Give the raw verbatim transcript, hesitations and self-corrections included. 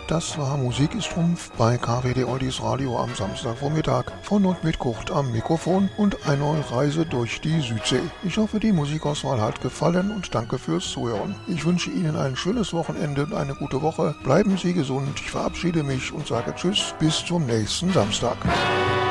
Das war Musik ist Trumpf bei K W D Oldies Radio am Samstagvormittag. Von und mit Kurt am Mikrofon und eine Reise durch die Südsee. Ich hoffe, die Musikauswahl hat gefallen und danke fürs Zuhören. Ich wünsche Ihnen ein schönes Wochenende und eine gute Woche. Bleiben Sie gesund. Ich verabschiede mich und sage Tschüss, bis zum nächsten Samstag.